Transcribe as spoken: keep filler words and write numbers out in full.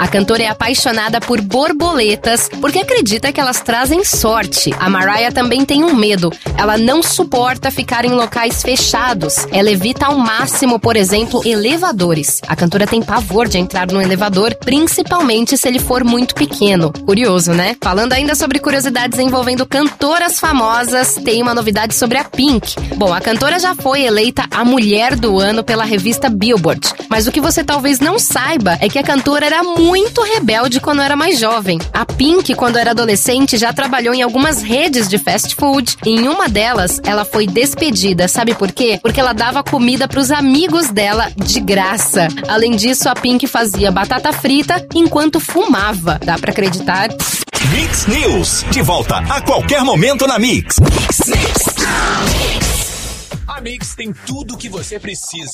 A cantora é apaixonada por borboletas porque acredita que elas trazem sorte. A Mariah também tem um medo. Ela não suporta ficar em locais fechados. Ela evita ao máximo, por exemplo, elevadores. A cantora tem pavor de entrar no elevador, principalmente se ele for muito pequeno. Curioso, né? Falando ainda sobre curiosidades envolvendo cantoras famosas, tem uma novidade sobre a Pink. Bom, a cantora já foi eleita a Mulher do Ano pela revista Billboard. Mas o que você talvez não saiba é que a cantora era muito rebelde quando era mais jovem. A Pink, quando era adolescente, já trabalhou em algumas redes de fast food. E em uma delas, ela foi despedida. Sabe por quê? Porque ela dava comida pros amigos dela de graça. Além disso, a Pink fazia batata frita enquanto fumava. Dá pra acreditar? Mix News, de volta a qualquer momento na Mix. Mix, Mix. A Mix tem tudo o que você precisa.